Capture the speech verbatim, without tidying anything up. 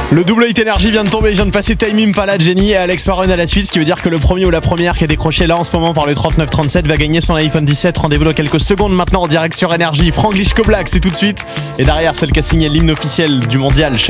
Le double hit énergie vient de tomber, je viens de passer Time Impala, Jenny et Alex Warren à la suite, ce qui veut dire que le premier ou la première qui est décroché là en ce moment par le trente-neuf trente-sept va gagner son iPhone dix-sept. Rendez-vous dans quelques secondes maintenant en direct sur Énergie. Franglish Black, c'est tout de suite. Et derrière, celle qui a signé l'hymne officiel du mondial.